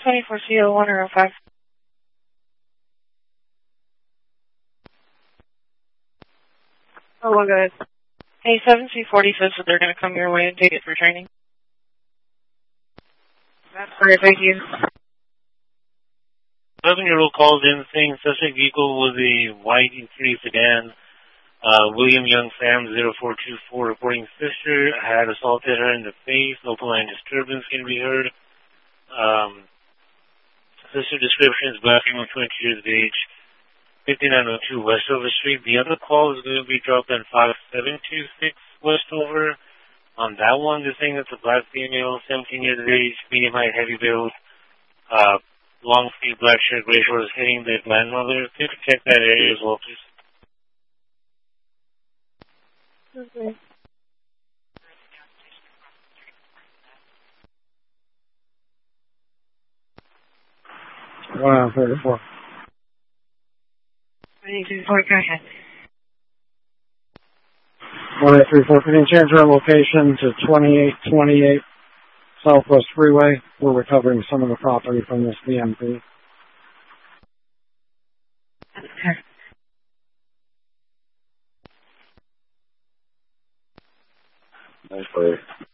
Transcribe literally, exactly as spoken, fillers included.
twenty-four C O one oh five. Oh, well, good. Hey, seven C forty says that they're going to come your way and take it for training. That's great, thank you. eleven-year-old calls in saying suspect vehicle was a white Infiniti sedan. Uh, William Young Sam zero four two four reporting sister had assaulted her in the face. Local line disturbance can be heard. Um, sister description is black female, twenty years of age, fifty-nine oh two Westover Street. The other call is going to be dropped on five seven two six Westover. On that one, they're saying it's a black female, seventeen years of age, medium height, heavy build, uh, long sleeve, black shirt, gray shorts, hitting the grandmother. If you could check that area as well, please. Okay. Wow, thirty-four. twenty-four, go ahead. one eight three four, can you change our location to twenty-eight twenty-eight Southwest Freeway? We're recovering some of the property from this B M P. Okay. Nice place.